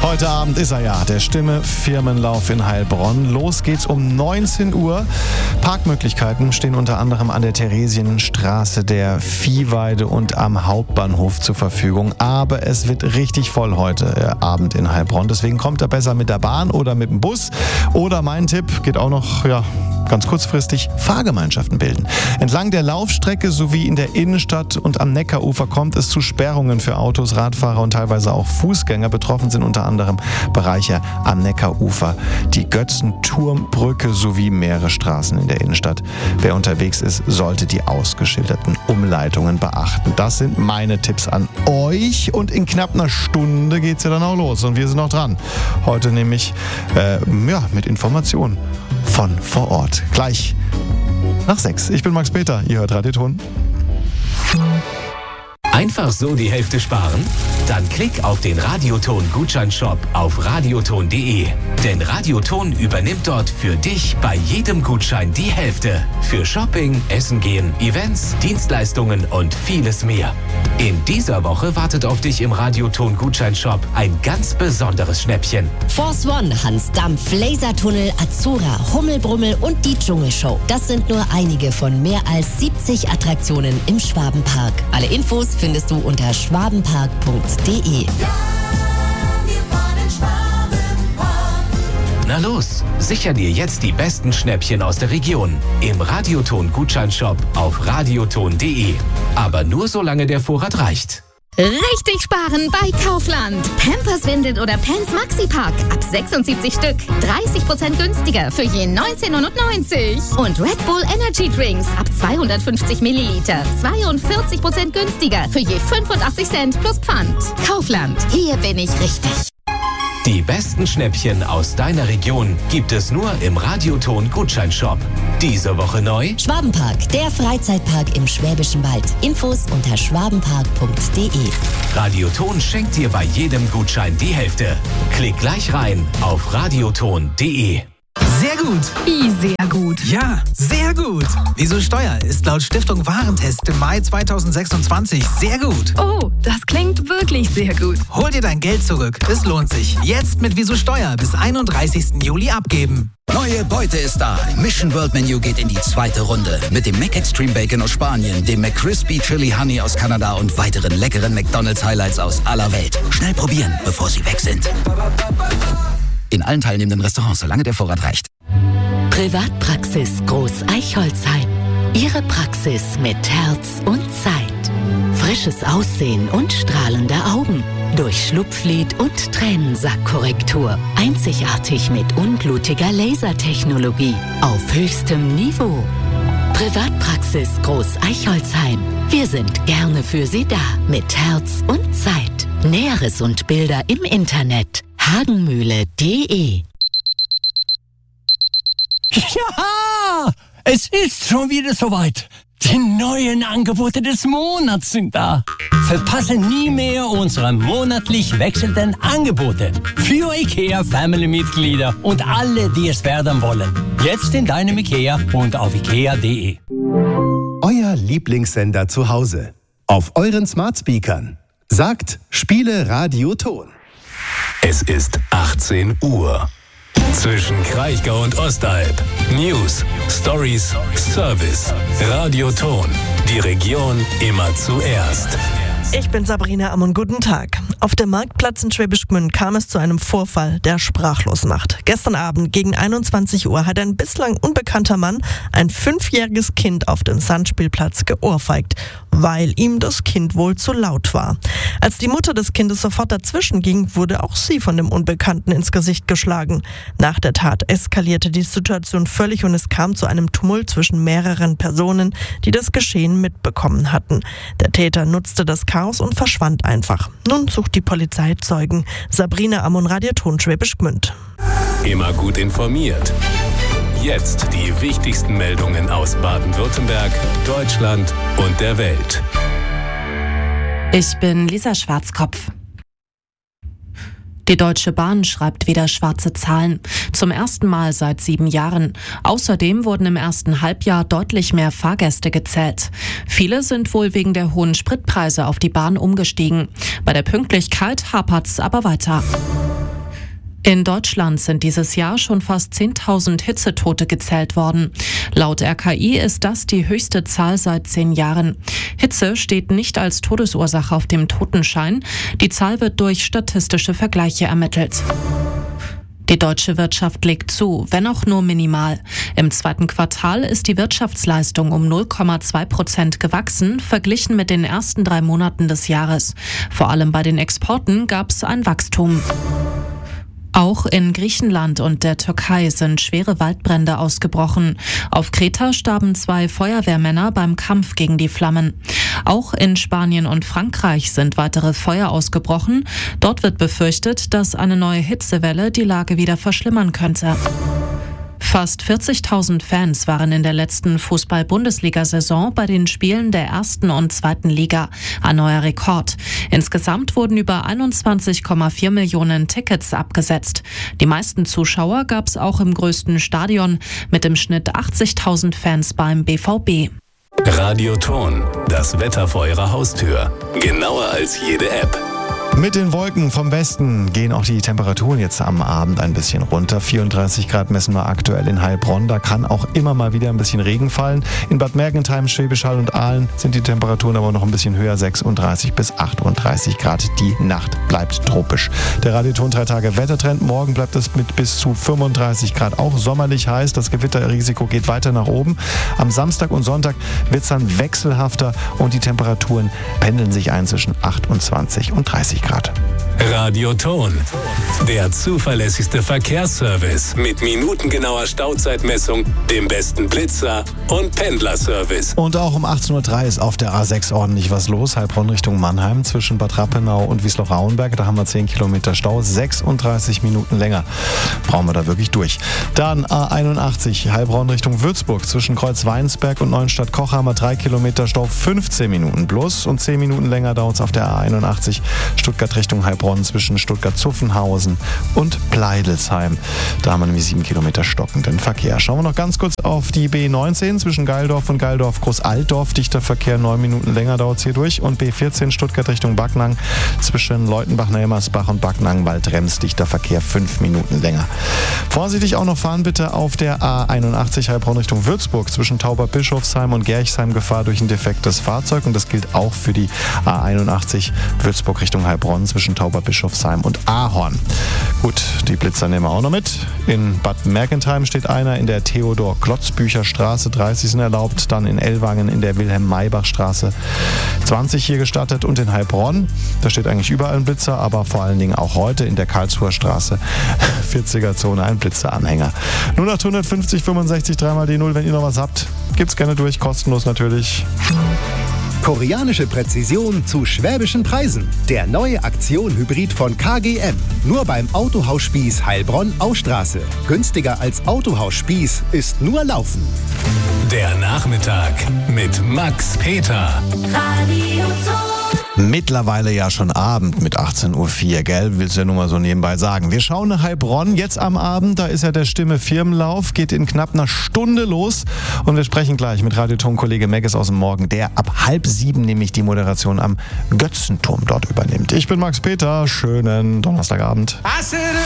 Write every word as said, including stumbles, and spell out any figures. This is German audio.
Heute Abend ist er ja, der Stimme-Firmenlauf in Heilbronn. Los geht's um neunzehn Uhr. Parkmöglichkeiten stehen unter anderem an der Theresienstraße, der Viehweide und am Hauptbahnhof zur Verfügung. Aber es wird richtig voll heute Abend in Heilbronn. Deswegen kommt er besser mit der Bahn oder mit dem Bus. Oder mein Tipp, geht auch noch, ja, ganz kurzfristig, Fahrgemeinschaften bilden. Entlang der Laufstrecke sowie in der Innenstadt und am Neckarufer kommt es zu Sperrungen für Autos, Radfahrer und teilweise auch Fußgänger. Betroffen sind unter anderem Bereiche am Neckarufer, die Götzenturmbrücke sowie mehrere Straßen in der Innenstadt. Wer unterwegs ist, sollte die ausgeschilderten Umleitungen beachten. Das sind meine Tipps an euch und in knapp einer Stunde geht's ja dann auch los und wir sind noch dran. Heute nämlich äh, ja, mit Informationen von vor Ort. Gleich nach sechs. Ich bin Max Peter, ihr hört Radioton. Einfach so die Hälfte sparen? Dann klick auf den Radioton-Gutscheinshop auf radioton punkt de. Denn Radioton übernimmt dort für dich bei jedem Gutschein die Hälfte. Für Shopping, Essen gehen, Events, Dienstleistungen und vieles mehr. In dieser Woche wartet auf dich im Radioton-Gutscheinshop ein ganz besonderes Schnäppchen. Force One, Hans Dampf, Lasertunnel, Azura, Hummelbrummel und die Dschungelshow. Das sind nur einige von mehr als siebzig Attraktionen im Schwabenpark. Alle Infos findest du unter schwabenpark punkt de. Na los, sicher dir jetzt die besten Schnäppchen aus der Region im Radioton-Gutscheinshop auf radioton punkt de. Aber nur solange der Vorrat reicht. Richtig sparen bei Kaufland. Pampers Windel oder Pants Maxi Pack ab sechsundsiebzig Stück. dreißig Prozent günstiger für je neunzehn neunundneunzig. Und Red Bull Energy Drinks ab zweihundertfünfzig Milliliter. zweiundvierzig Prozent günstiger für je fünfundachtzig Cent plus Pfand. Kaufland, hier bin ich richtig. Die besten Schnäppchen aus deiner Region gibt es nur im Radioton-Gutscheinshop. Diese Woche neu: Schwabenpark, der Freizeitpark im Schwäbischen Wald. Infos unter schwabenpark punkt de. Radioton schenkt dir bei jedem Gutschein die Hälfte. Klick gleich rein auf radioton punkt de. Sehr gut. Wie sehr gut. Ja, sehr gut. Wieso Steuer ist laut Stiftung Warentest im Mai zweitausendsechsundzwanzig sehr gut. Oh, das klingt wirklich sehr gut. Hol dir dein Geld zurück. Es lohnt sich. Jetzt mit Wieso Steuer bis einunddreißigsten Juli abgeben. Neue Beute ist da. Mission World Menu geht in die zweite Runde. Mit dem Mac Extreme Bacon aus Spanien, dem McCrispy Chili Honey aus Kanada und weiteren leckeren McDonald's Highlights aus aller Welt. Schnell probieren, bevor sie weg sind. In allen teilnehmenden Restaurants, solange der Vorrat reicht. Privatpraxis Groß Eichholzheim. Ihre Praxis mit Herz und Zeit. Frisches Aussehen und strahlende Augen. Durch Schlupflid und Tränensackkorrektur. Einzigartig mit unblutiger Lasertechnologie. Auf höchstem Niveau. Privatpraxis Groß Eichholzheim. Wir sind gerne für Sie da. Mit Herz und Zeit. Näheres und Bilder im Internet. hagenmühle punkt de. Ja, es ist schon wieder soweit. Die neuen Angebote des Monats sind da. Verpasse nie mehr unsere monatlich wechselnden Angebote für IKEA Family-Mitglieder und alle, die es werden wollen. Jetzt in deinem IKEA und auf ikea punkt de. Euer Lieblingssender zu Hause. Auf euren Smart Speakern. Sagt Spiele Radioton. Es ist achtzehn Uhr. Zwischen Kraichgau und Ostalb. News, Stories, Service. Radioton. Die Region immer zuerst. Ich bin Sabrina Ammon, guten Tag. Auf dem Marktplatz in Schwäbisch Gmünd kam es zu einem Vorfall, der sprachlos macht. Gestern Abend gegen einundzwanzig Uhr hat ein bislang unbekannter Mann ein fünfjähriges Kind auf dem Sandspielplatz geohrfeigt, weil ihm das Kind wohl zu laut war. Als die Mutter des Kindes sofort dazwischen ging, wurde auch sie von dem Unbekannten ins Gesicht geschlagen. Nach der Tat eskalierte die Situation völlig und es kam zu einem Tumult zwischen mehreren Personen, die das Geschehen mitbekommen hatten. Der Täter nutzte das Chaos und verschwand einfach. Nun sucht die Polizei Zeugen. Sabrina Ammon, Radioton Schwäbisch Gmünd. Immer gut informiert. Jetzt die wichtigsten Meldungen aus Baden-Württemberg, Deutschland und der Welt. Ich bin Lisa Schwarzkopf. Die Deutsche Bahn schreibt wieder schwarze Zahlen. Zum ersten Mal seit sieben Jahren. Außerdem wurden im ersten Halbjahr deutlich mehr Fahrgäste gezählt. Viele sind wohl wegen der hohen Spritpreise auf die Bahn umgestiegen. Bei der Pünktlichkeit hapert's aber weiter. In Deutschland sind dieses Jahr schon fast zehntausend Hitzetote gezählt worden. Laut R K I ist das die höchste Zahl seit zehn Jahren. Hitze steht nicht als Todesursache auf dem Totenschein. Die Zahl wird durch statistische Vergleiche ermittelt. Die deutsche Wirtschaft legt zu, wenn auch nur minimal. Im zweiten Quartal ist die Wirtschaftsleistung um null Komma zwei Prozent gewachsen, verglichen mit den ersten drei Monaten des Jahres. Vor allem bei den Exporten gab es ein Wachstum. Auch in Griechenland und der Türkei sind schwere Waldbrände ausgebrochen. Auf Kreta starben zwei Feuerwehrmänner beim Kampf gegen die Flammen. Auch in Spanien und Frankreich sind weitere Feuer ausgebrochen. Dort wird befürchtet, dass eine neue Hitzewelle die Lage wieder verschlimmern könnte. Fast vierzigtausend Fans waren in der letzten Fußball-Bundesliga-Saison bei den Spielen der ersten und zweiten Liga. Ein neuer Rekord. Insgesamt wurden über einundzwanzig Komma vier Millionen Tickets abgesetzt. Die meisten Zuschauer gab es auch im größten Stadion mit im Schnitt achtzigtausend Fans beim B V B. Radioton, das Wetter vor Ihrer Haustür. Genauer als jede App. Mit den Wolken vom Westen gehen auch die Temperaturen jetzt am Abend ein bisschen runter. vierunddreißig Grad messen wir aktuell in Heilbronn. Da kann auch immer mal wieder ein bisschen Regen fallen. In Bad Mergentheim, Schwäbisch Hall und Aalen sind die Temperaturen aber noch ein bisschen höher. sechsunddreißig bis achtunddreißig Grad. Die Nacht bleibt tropisch. Der Radioton drei Tage Wettertrend. Morgen bleibt es mit bis zu fünfunddreißig Grad auch sommerlich heiß. Das Gewitterrisiko geht weiter nach oben. Am Samstag und Sonntag wird es dann wechselhafter und die Temperaturen pendeln sich ein zwischen achtundzwanzig und dreißig Grad. Radioton, der zuverlässigste Verkehrsservice mit minutengenauer Stauzeitmessung, dem besten Blitzer und Pendlerservice. Und auch um achtzehn Uhr drei ist auf der A sechs ordentlich was los. Heilbronn Richtung Mannheim zwischen Bad Rappenau und Wiesloch-Rauenberg. Da haben wir zehn Kilometer Stau, sechsunddreißig Minuten länger. Brauchen wir da wirklich durch. Dann A einundachtzig Heilbronn Richtung Würzburg zwischen Kreuzweinsberg und Neuenstadt-Koch haben wir drei Kilometer Stau, fünfzehn Minuten plus. Und zehn Minuten länger dauert es auf der A einundachtzig Stuttgart Richtung Heilbronn zwischen Stuttgart-Zuffenhausen und Pleidelsheim. Da haben wir nämlich sieben Kilometer stockenden Verkehr. Schauen wir noch ganz kurz auf die B neunzehn zwischen Geildorf und Geildorf-Großaltdorf. Dichter Verkehr, neun Minuten länger dauert es hier durch. Und B vierzehn Stuttgart Richtung Backnang zwischen Leutenbach-Nelmersbach und Backnang-Waldrems. Dichter Verkehr, fünf Minuten länger. Vorsichtig auch noch fahren bitte auf der A einundachtzig Heilbronn Richtung Würzburg zwischen Tauber-Bischofsheim und Gerchsheim. Gefahr durch ein defektes Fahrzeug. Und das gilt auch für die A einundachtzig Würzburg Richtung Heilbronn zwischen Tauberbischofsheim und Ahorn. Gut, die Blitzer nehmen wir auch noch mit. In Bad Mergentheim steht einer, in der Theodor-Klotzbücher-Straße dreißig sind erlaubt, dann in Ellwangen in der Wilhelm-Maybach-Straße zwanzig hier gestattet und in Heilbronn, da steht eigentlich überall ein Blitzer, aber vor allen Dingen auch heute in der Karlsruher Straße vierziger Zone ein Blitzeranhänger. null acht fünfzig fünfundsechzig drei mal die null, wenn ihr noch was habt, gibt's gerne durch, kostenlos natürlich. Koreanische Präzision zu schwäbischen Preisen. Der neue Aktion-Hybrid von K G M. Nur beim Autohaus Spieß Heilbronn-Austraße. Günstiger als Autohaus Spieß ist nur Laufen. Der Nachmittag mit Max Peter. Radioton. Mittlerweile ja schon Abend mit achtzehn Uhr vier, gell? Willst du ja nur mal so nebenbei sagen. Wir schauen nach Heilbronn jetzt am Abend. Da ist ja der Stimme Firmenlauf. Geht in knapp einer Stunde los. Und wir sprechen gleich mit Radioton-Kollege Megges aus dem Morgen, der ab halb sieben nämlich die Moderation am Götzenturm dort übernimmt. Ich bin Max Peter. Schönen Donnerstagabend.